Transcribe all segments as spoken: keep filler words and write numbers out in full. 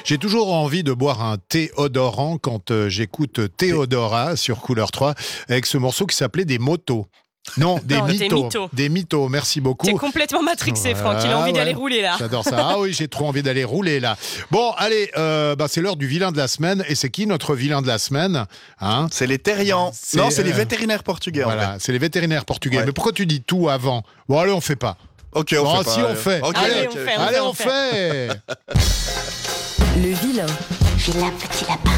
J'ai toujours envie de boire un thé odorant quand euh, j'écoute Théodora sur Couleur trois avec ce morceau qui s'appelait Des motos. Non, des Non, des mythos. mythos. Des mythos, merci beaucoup. T'es complètement matrixé, Franck. Il a envie ouais. d'aller rouler là. J'adore ça. Ah oui, j'ai trop envie d'aller rouler là. Bon, allez, euh, bah, c'est l'heure du vilain de la semaine. Et c'est qui notre vilain de la semaine, hein? C'est les terriens. C'est, Non, c'est les euh, vétérinaires portugais. En Voilà, fait. c'est les vétérinaires portugais. Ouais. Mais pourquoi tu dis tout avant? Bon, allez, on fait pas. Ok, on Bon, fait si pas, on fait. Ok, Allez, ok, on ok. fait, Allez, on on fait. Le vilain. Vilain petit lapin.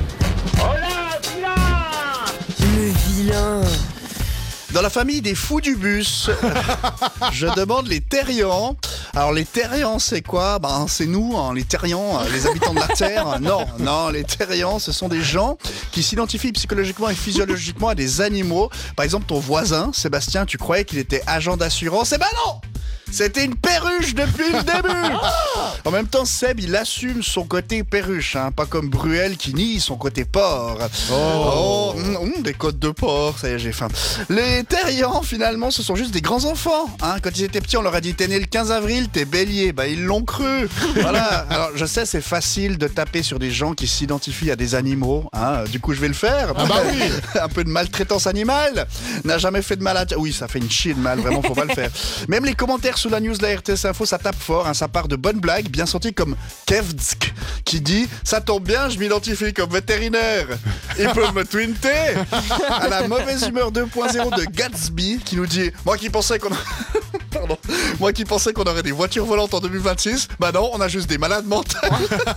Le vilain. Dans la famille des fous du bus, je demande les terriens. Alors les terriens, c'est quoi? Ben c'est nous, hein, les terriens, les habitants de la Terre. Non, non, les terriens, ce sont des gens qui s'identifient psychologiquement et physiologiquement à des animaux. Par exemple, ton voisin, Sébastien, tu croyais qu'il était agent d'assurance? Eh ben non! C'était une perruche depuis le début. En même temps, Seb, il assume son côté perruche, hein, pas comme Bruel qui nie son côté porc. Oh, mm, mm, des côtes de porc, ça y est, j'ai faim. Les terriens, finalement, ce sont juste des grands enfants. Hein. Quand ils étaient petits, on leur a dit t'es né le quinze avril, t'es bélier. Bah, ils l'ont cru. Voilà. Alors, je sais, c'est facile de taper sur des gens qui s'identifient à des animaux. Hein. Du coup, je vais le faire. Ah bah oui. Un peu de maltraitance animale. N'a jamais fait de mal à... Oui, ça fait une chier de mal, vraiment, faut pas le faire. Même les commentaires sous la news de la R T S Info, ça tape fort, hein, ça part de bonnes blagues, bien senties comme Kevdsk, qui dit « Ça tombe bien, je m'identifie comme vétérinaire, ils peuvent me twinter !» À la mauvaise humeur deux point zéro de Gatsby, qui nous dit « Moi qui pensais qu'on... Pardon. Moi qui pensais qu'on aurait des voitures volantes en deux mille vingt-six, bah non, on a juste des malades mentales !»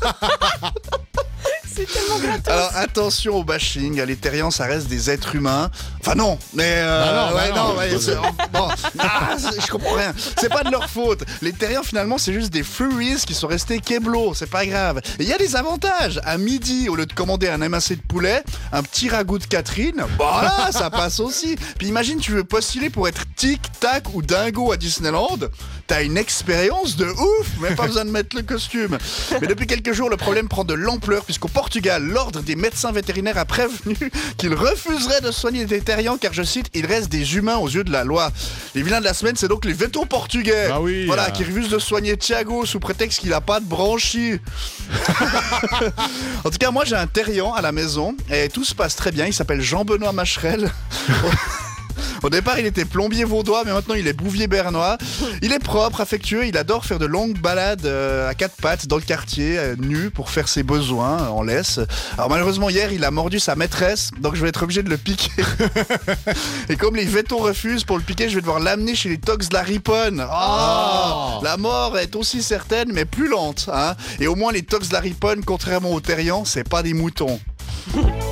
C'est tellement gratos. Alors attention au bashing, les terriens ça reste des êtres humains. Enfin non, mais euh, Bah non, bah ouais, non, non, ouais, c'est- bon, ah, c'est- je comprends rien. C'est pas de leur faute. Les terriens finalement c'est juste des furries qui sont restés keblo, c'est pas grave. Et il y a des avantages. À midi, au lieu de commander un M A C de poulet, un petit ragoût de Catherine, voilà, ça passe aussi. Puis imagine tu veux postuler pour être tic tac ou dingo à Disneyland, t'as une expérience de ouf, même pas besoin de mettre le costume. Mais depuis quelques jours, le problème prend de l'ampleur puisqu'au Portugal, l'ordre des médecins vétérinaires a prévenu qu'il refuserait de soigner des terriens car, je cite, il reste des humains aux yeux de la loi. Les vilains de la semaine, c'est donc les vétos portugais. Ah oui, voilà, euh. qui refusent de soigner Thiago sous prétexte qu'il a pas de branchies. En tout cas, moi j'ai un terrien à la maison et tout se passe très bien. Il s'appelle Jean-Benoît Macherel. Au départ, il était plombier vaudois, mais maintenant il est bouvier bernois. Il est propre, affectueux, il adore faire de longues balades euh, à quatre pattes dans le quartier, euh, nu, pour faire ses besoins euh, en laisse. Alors malheureusement, hier, il a mordu sa maîtresse, donc je vais être obligé de le piquer. Et comme les vétos refusent pour le piquer, je vais devoir l'amener chez les tox de la Riponne. Oh, la mort est aussi certaine, mais plus lente. Hein. Et au moins, les tox de la Riponne, contrairement aux terriens, c'est pas des moutons.